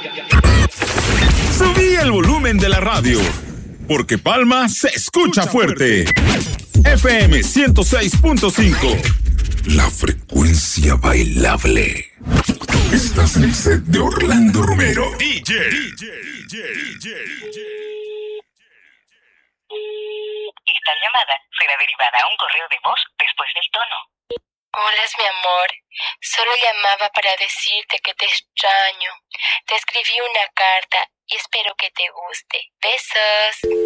Subí el volumen de la radio, porque Palma se escucha fuerte. FM 106.5. La frecuencia bailable. Estás en el set de Orlando Romero. DJ. Esta llamada será derivada a un correo de voz después del tono. Hola, mi amor. Solo llamaba para decirte que te extraño. Te escribí una carta y espero que te guste. Besos.